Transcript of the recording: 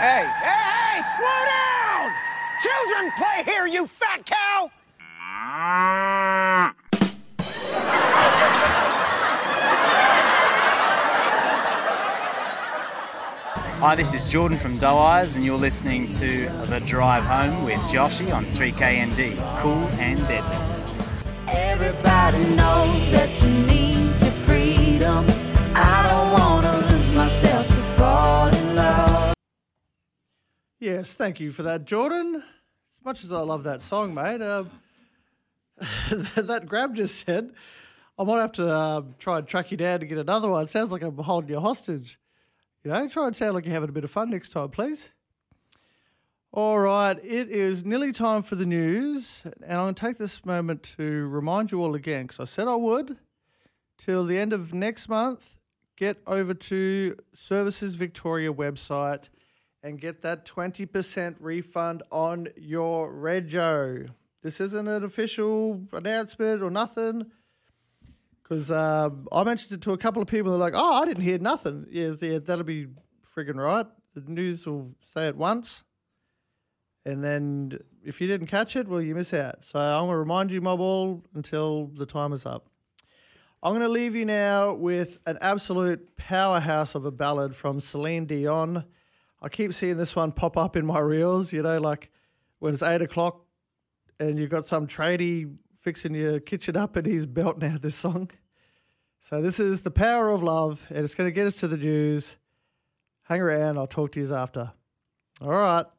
Hey, slow down! Children play here, you fat cow! Hi, this is Jordan from Doe Eyes, and you're listening to The Drive Home with Joshy on 3KND. Cool and deadly. Everybody knows that you need your freedom. I don't want to lose myself to fall in love. Yes, thank you for that, Jordan. As much as I love that song, mate, that Grab just said, I might have to try and track you down to get another one. It sounds like I'm holding you hostage. You know, try and sound like you're having a bit of fun next time, please. All right, it is nearly time for the news, and I'm going to take this moment to remind you all again, because I said I would, till the end of next month, get over to Services Victoria website and get that 20% refund on your rego. This isn't an official announcement or nothing, because I mentioned it to a couple of people. They're like, oh, I didn't hear nothing. Yeah, that'll be friggin' right. The news will say it once. And then if you didn't catch it, well, you miss out. So I'm going to remind you, mob all, until the time is up. I'm going to leave you now with an absolute powerhouse of a ballad from Celine Dion. I keep seeing this one pop up in my reels, you know, like when it's 8 o'clock and you've got some tradie fixing your kitchen up and he's belting out this song. So this is The Power of Love, and it's going to get us to the news. Hang around. I'll talk to you after. All right.